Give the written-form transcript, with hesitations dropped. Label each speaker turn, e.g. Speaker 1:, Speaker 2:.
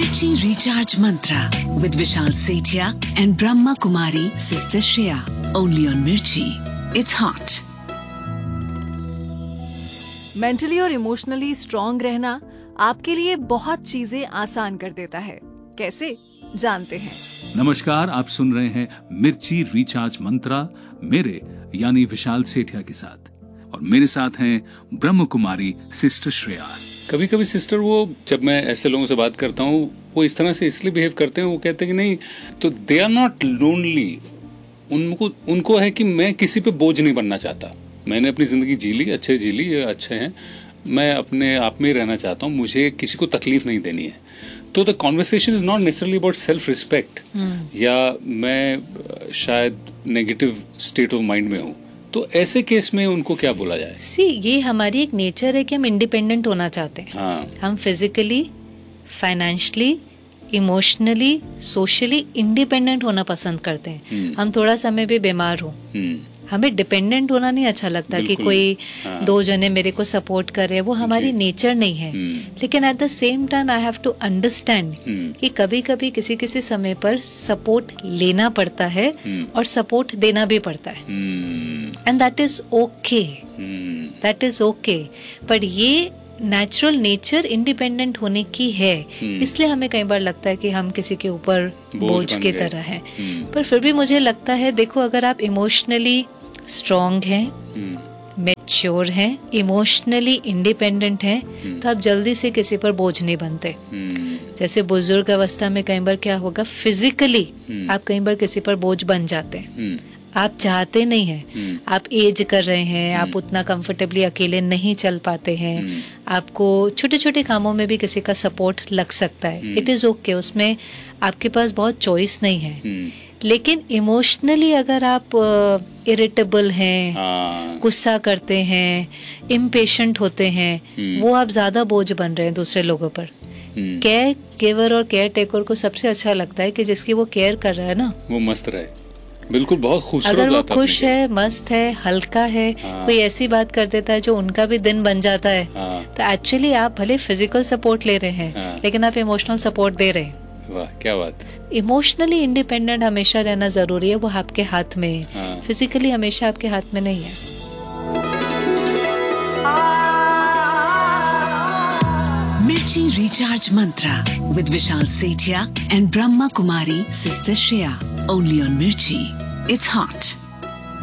Speaker 1: Mirchi Recharge Mantra with Vishal Sethia and Brahma Kumari Sister Shreya. Only on Mirchi. It's hot.
Speaker 2: Mentally और emotionally strong रहना आपके लिए बहुत चीजें आसान कर देता है। कैसे, जानते हैं।
Speaker 3: नमस्कार, आप सुन रहे हैं मिर्ची रिचार्ज मंत्रा मेरे यानी विशाल सेठिया के साथ, और मेरे साथ हैं ब्रह्म कुमारी सिस्टर श्रेया।
Speaker 4: कभी कभी सिस्टर, वो जब मैं ऐसे लोगों से बात करता हूँ, वो इस तरह से इसलिए बिहेव करते हैं, वो कहते हैं कि नहीं, तो दे आर नॉट लोनली। उनको है कि मैं किसी पे बोझ नहीं बनना चाहता। मैंने अपनी जिंदगी जी ली, ये अच्छे हैं, मैं अपने आप में ही रहना चाहता हूँ, मुझे किसी को तकलीफ नहीं देनी है। तो the conversation is not necessarily about self respect, या मैं शायद नेगेटिव स्टेट ऑफ माइंड में हूँ। तो ऐसे केस में उनको क्या बोला जाए?
Speaker 5: ये हमारी एक नेचर है कि हम इंडिपेंडेंट होना चाहते हैं।
Speaker 4: हाँ।
Speaker 5: हम physically, financially, emotionally, socially independent होना पसंद करते हैं। हम थोड़ा समय भी बीमार हो, हमें डिपेंडेंट होना नहीं अच्छा लगता कि कोई दो जने मेरे को सपोर्ट करे। वो हमारी नेचर नहीं है। लेकिन at the same time I have to understand कि कभी कभी किसी किसी समय पर सपोर्ट लेना पड़ता है और सपोर्ट देना भी पड़ता है, and that is okay, that is okay. पर ये नेचुरल नेचर इंडिपेंडेंट होने की है, इसलिए हमें कई बार लगता है कि हम किसी के ऊपर बोझ की तरह हैं। पर फिर भी मुझे लगता है, देखो, अगर आप इमोशनली स्ट्रॉन्ग हैं, मैच्योर हैं, इमोशनली इंडिपेंडेंट हैं, तो आप जल्दी से किसी पर बोझ नहीं बनते। जैसे बुजुर्ग अवस्था में कई बार क्या होगा, फिजिकली आप कई बार किसी पर बोझ बन जाते हैं। आप चाहते नहीं हैं, आप एज कर रहे हैं, आप उतना कंफर्टेबली अकेले नहीं चल पाते हैं, आपको छोटे छोटे कामों में भी किसी का सपोर्ट लग सकता है। इट इज ओके, उसमें आपके पास बहुत चॉइस नहीं है। लेकिन इमोशनली अगर आप इरिटेबल हैं, गुस्सा करते हैं, इम्पेशेंट होते हैं, वो आप ज्यादा बोझ बन रहे हैं दूसरे लोगों पर। केयर गिवर और केयर टेकर को सबसे अच्छा लगता है कि जिसकी वो केयर कर रहा है ना, वो मस्त रहे।
Speaker 4: बिल्कुल, बहुत खूबसूरत।
Speaker 5: अगर वो खुश है, मस्त है, हल्का है, कोई ऐसी बात कर देता है जो उनका भी दिन बन जाता है, तो एक्चुअली आप भले फिजिकल सपोर्ट ले रहे हैं, लेकिन आप इमोशनल सपोर्ट दे रहे हैं।
Speaker 4: वाह, क्या बात।
Speaker 5: इमोशनली इंडिपेंडेंट हमेशा रहना जरूरी है, वो आपके हाथ में है। फिजिकली हमेशा आपके हाथ में नहीं है।
Speaker 1: Mirchi Recharge Mantra with Vishal Sethia and Brahma Kumari Sister Shreya. Only on Mirchi. It's hot.